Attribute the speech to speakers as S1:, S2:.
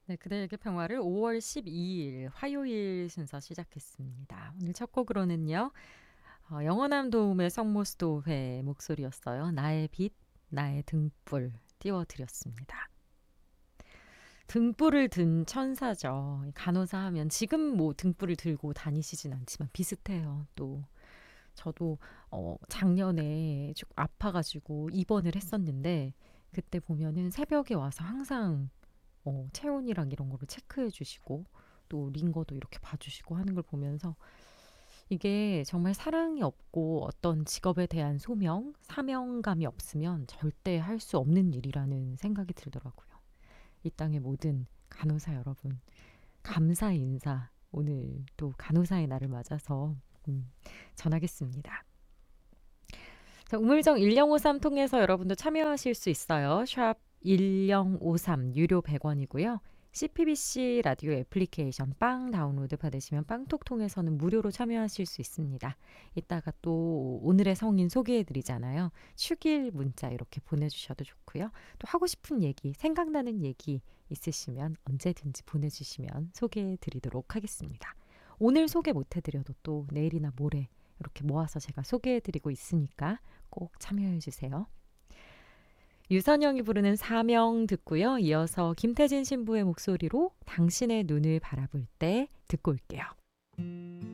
S1: 네, 그대에게 평화를 5월 12일 화요일 순서 시작했습니다. 오늘 첫 곡으로는요. 영원함 도움의 성모스도회 목소리였어요. 나의 빛, 나의 등불 띄워드렸습니다. 등불을 든 천사죠. 간호사 하면 지금 뭐 등불을 들고 다니시진 않지만 비슷해요. 또 저도 작년에 좀 아파가지고 입원을 했었는데 그때 보면은 새벽에 와서 항상 체온이랑 이런 거를 체크해 주시고 또 링거도 이렇게 봐주시고 하는 걸 보면서 이게 정말 사랑이 없고 어떤 직업에 대한 소명, 사명감이 없으면 절대 할 수 없는 일이라는 생각이 들더라고요. 이 땅의 모든 간호사 여러분, 감사 인사 오늘 또 간호사의 날을 맞아서 전하겠습니다. 자, 우물정 1053 통해서 여러분도 참여하실 수 있어요. 샵 1053 유료 100원이고요. CPBC 라디오 애플리케이션 빵 다운로드 받으시면 빵톡 통해서는 무료로 참여하실 수 있습니다. 이따가 또 오늘의 성인 소개해드리잖아요. 축일 문자 이렇게 보내주셔도 좋고요. 또 하고 싶은 얘기, 생각나는 얘기 있으시면 언제든지 보내주시면 소개해드리도록 하겠습니다. 오늘 소개 못해드려도 또 내일이나 모레 이렇게 모아서 제가 소개해드리고 있으니까 꼭 참여해주세요. 유선영이 부르는 사명 듣고요. 이어서 김태진 신부의 목소리로 당신의 눈을 바라볼 때 듣고 올게요.